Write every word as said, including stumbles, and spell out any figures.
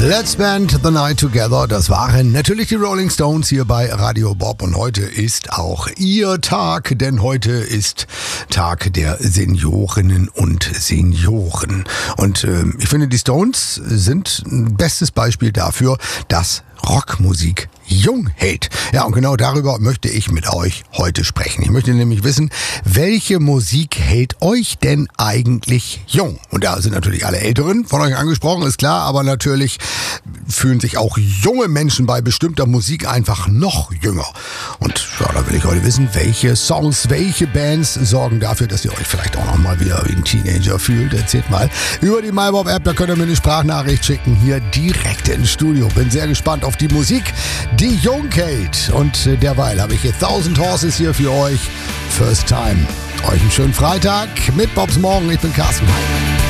Let's spend the night together. Das waren natürlich die Rolling Stones hier bei Radio Bob. Und heute ist auch Ihr Tag, denn heute ist Tag der Seniorinnen und Senioren. Und äh, ich finde, die Stones sind ein bestes Beispiel dafür, dass Rockmusik jung hält. Ja, und genau darüber möchte ich mit euch heute sprechen. Ich möchte nämlich wissen, welche Musik hält euch denn eigentlich jung? Und da sind natürlich alle Älteren von euch angesprochen, ist klar, aber natürlich fühlen sich auch junge Menschen bei bestimmter Musik einfach noch jünger. Und ja, da will ich heute wissen, welche Songs, welche Bands sorgen dafür, dass ihr euch vielleicht auch noch mal wieder wie ein Teenager fühlt. Erzählt mal über die MyBob-App, da könnt ihr mir eine Sprachnachricht schicken, hier direkt ins Studio. Bin sehr gespannt auf die Musik, die jung hält. Und äh, derweil habe ich hier Thousand Horses hier für euch. First Time. Euch einen schönen Freitag mit Bobs Morgen. Ich bin Carsten Heimann.